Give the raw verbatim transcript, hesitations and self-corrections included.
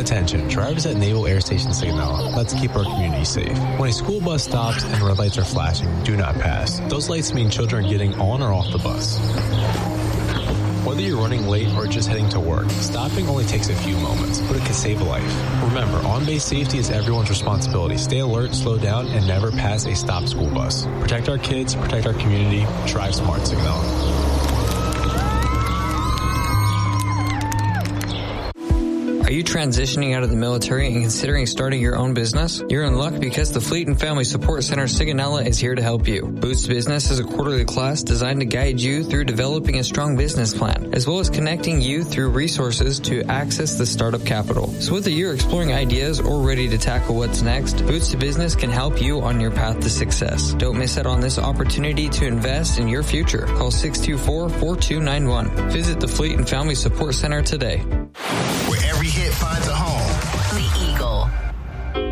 Attention, drivers at Naval Air Station Sigonella. Let's keep our community safe. When a school bus stops and red lights are flashing, do not pass. Those lights mean children are getting on or off the bus. Whether you're running late or just heading to work, stopping only takes a few moments, but it can save a life. Remember, on-base safety is everyone's responsibility. Stay alert, slow down, and never pass a stopped school bus. Protect our kids, protect our community, drive smart, Sigonella. Are you transitioning out of the military and considering starting your own business? You're in luck because the Fleet and Family Support Center Sigonella is here to help you. Boots Business is a quarterly class designed to guide you through developing a strong business plan, as well as connecting you through resources to access the startup capital. So whether you're exploring ideas or ready to tackle what's next, Boots to Business can help you on your path to success. Don't miss out on this opportunity to invest in your future. Call six two four, four two nine one. Visit the Fleet and Family Support Center today. Where every hit finds